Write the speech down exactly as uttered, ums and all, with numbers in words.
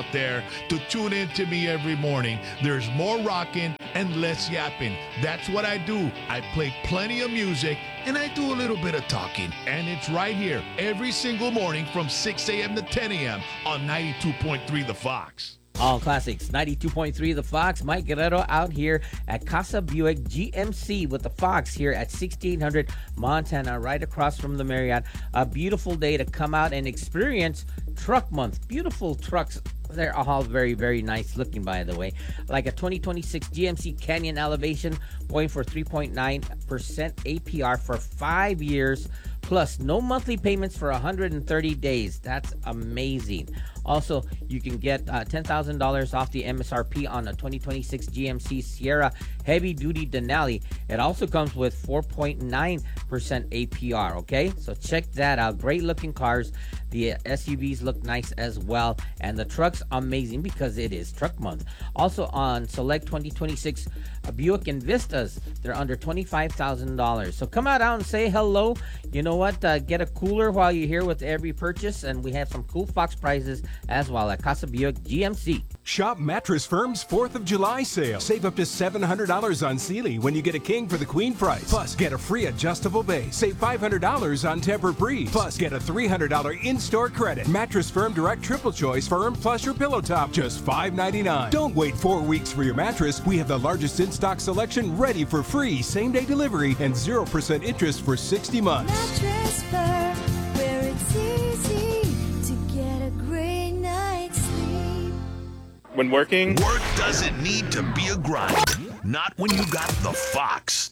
there to tune in to me every morning. There's more rocking and less yapping. That's what I do. I play plenty of music and I do a little bit of talking. And it's right here every single morning from six a.m. to ten a.m. on ninety-two point three The Fox. All classics, ninety-two point three The Fox. Mike Guerrero out here at Casa Buick G M C with the Fox here at sixteen hundred Montana, right across from the Marriott. A beautiful day to come out and experience Truck Month. Beautiful trucks. They're all very, very nice looking, by the way. Like a twenty twenty-six G M C Canyon Elevation going for three point nine percent A P R for five years, plus no monthly payments for one hundred thirty days. That's amazing. Also, you can get uh, ten thousand dollars off the M S R P on a twenty twenty-six G M C Sierra Heavy Duty Denali. It also comes with four point nine percent A P R, okay? So check that out. Great looking cars. The S U Vs look nice as well. And the truck's amazing because it is Truck Month. Also on select twenty twenty-six uh, Buick Envistas, they're under twenty-five thousand dollars. So come out, out and say hello. You know what? Uh, get a cooler while you're here with every purchase. And we have some cool Fox prizes as well at Casa Buick G M C. Shop Mattress Firm's fourth of July sale. Save up to seven hundred dollars on Sealy when you get a king for the queen price. Plus, get a free adjustable base. Save five hundred dollars on Tempur-Breeze. Plus, get a three hundred dollars in-store credit. Mattress Firm Direct Triple Choice Firm plus your pillow top, just five ninety-nine. Don't wait four weeks for your mattress. We have the largest in-stock selection ready for free same-day delivery and zero percent interest for sixty months. Mattress Firm, where it's easy to get a great night's sleep. When working, Work doesn't need to be a grind. Not when you got the Fox.